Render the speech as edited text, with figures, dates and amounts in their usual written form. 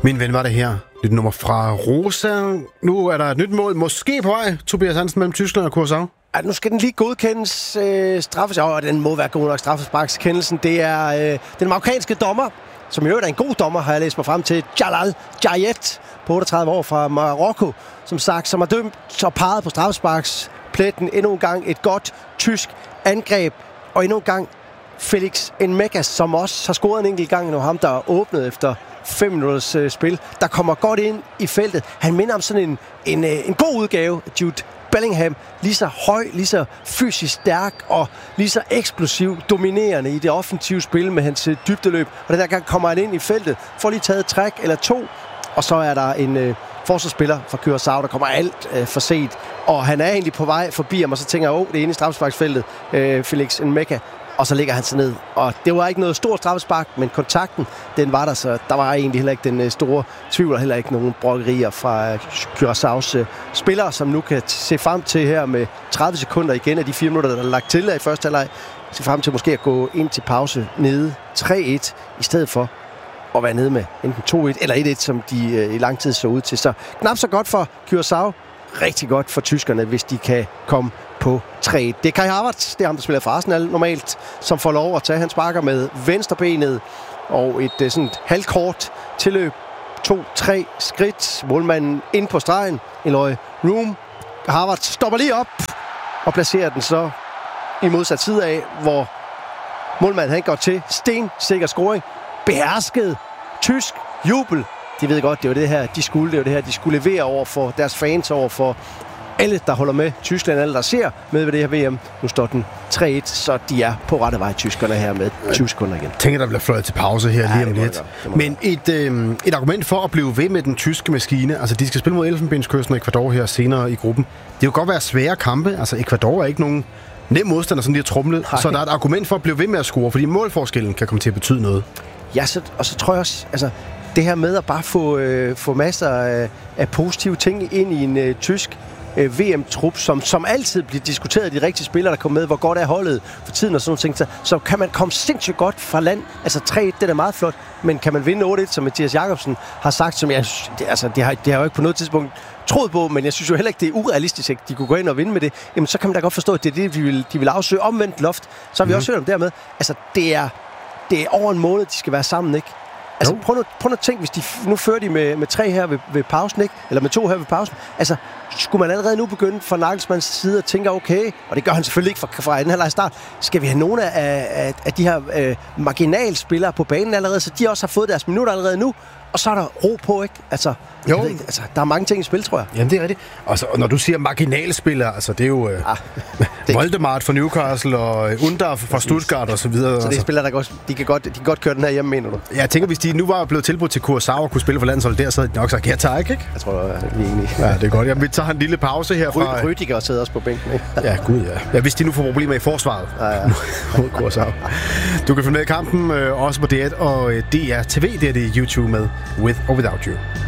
Min ven var det her. Nyt nummer fra Rosa. Nu er der et nyt mål, måske på vej, Tobias Hansen, mellem Tyskland og Curaçao. Ja, nu skal den lige godkendes og den må være god nok straffesparkskendelsen. Det er den marokkanske dommer, som i øvrigt er en god dommer, har jeg læst mig frem til, Jalal Jayet, på 38 år fra Marokko, som sagt, som har dømt og peget på straffesparkspletten. Endnu en gang et godt tysk angreb, og endnu en gang Felix Enmekas, som også har scoret en enkelt gang, nu ham, der er åbnet efter 5 minutters spil, der kommer godt ind i feltet. Han minder om sådan en god udgave af Jude Bellingham, lige så høj, lige så fysisk stærk og lige så eksplosiv, dominerende i det offensive spil med hans dybdeløb. Og den der gang kommer han ind i feltet, får lige taget et træk eller to, og så er der en forsvarsspiller fra Curaçao, der kommer alt for sent, og han er egentlig på vej forbi ham, og så tænker jeg, det er inde i straffesparksfeltet, Felix Enmeka, og så ligger han sig ned. Og det var ikke noget stort straffespark, men kontakten, den var der, så der var egentlig heller ikke den store tvivl, og heller ikke nogen brokkerier fra Curaçaos spillere, som nu kan se frem til her med 30 sekunder igen af de 4 minutter, der er lagt til i første halvleg, se frem til måske at gå ind til pause nede 3-1, i stedet for at være nede med enten 2-1 eller 1-1, som de i lang tid så ud til. Så knap så godt for Curaçao, rigtig godt for tyskerne, hvis de kan komme på 3. Det er Kai Havertz, det er ham, der spiller for Arsenal normalt, som får lov at tage. Han sparker med venstrebenet og et sådan halvkort tilløb. 2-3 skridt. Målmanden ind på stregen. Eloy Room. Havertz stopper lige op og placerer den så i modsat side af, hvor målmanden han går til. Stensikker scoring. Behersket tysk jubel. De ved godt, det var det her, de skulle levere over for deres fans, over for alle, der holder med Tyskland, alle, der ser med ved det her VM. Nu står den 3-1, så de er på rette vej, tyskerne her med 20 sekunder igen. Tænker, der bliver fløjet til pause her lige om lidt. Men et argument for at blive ved med den tyske maskine, altså de skal spille mod Elfenbenskysten og Ecuador her senere i gruppen. Det kan godt være svære kampe, altså Ecuador er ikke nogen nem modstander, som de har trumlet, så der er et argument for at blive ved med at score, fordi målforskellen kan komme til at betyde noget. Ja, og så tror jeg også, altså det her med at bare få masser af positive ting ind i en tysk VM-trup, som altid bliver diskuteret, de rigtige spillere, der kommer med, hvor godt er holdet for tiden og sådan noget ting, så kan man komme sindssygt godt fra land. Altså 3-1, det er meget flot, men kan man vinde 8-1, som Mathias Jacobsen har sagt, som jeg, det har jeg jo ikke på noget tidspunkt troet på, men jeg synes jo heller ikke, det er urealistisk, at de kunne gå ind og vinde med det. Jamen, så kan man da godt forstå, at det er det, de vil afsøge omvendt loft. Så har vi også hørt om dermed. Altså, det er over en måned, de skal være sammen, ikke? Altså, prøv at tænke, hvis de nu fører de med 3 her ved pausen, ikke? Eller med 2 her ved pausen. Altså, skulle man allerede nu begynde fra Nagelsmanns side at tænke, okay, og det gør han selvfølgelig ikke fra den her start, skal vi have nogle af de her marginalspillere på banen allerede, så de også har fået deres minutter allerede nu, og så er der ro på, ikke? Altså, der er mange ting i spil, tror jeg. Jamen, det er rigtigt. Og når du siger marginalspillere, altså det er jo Voldemort fra Newcastle og Undar fra Stuttgart og så videre. Så det er spillere, de kan godt køre den her hjemme, mener du? Jeg tænker, hvis de nu var blevet tilbudt til Curaçao og kunne spille for landsholdet der, så havde de nok sagt, ikke? Jeg tror, vi er enige. Ja, det er godt. Jamen, vi tager en lille pause her fra... Rüdiger sidder også på bænken, ikke? Ja, gud ja. Ja, hvis de nu får problemer i forsvaret. Mod Curaçao. Du kan følge med i kampen også på DR1 og DR TV, det er det YouTube med With or Without You.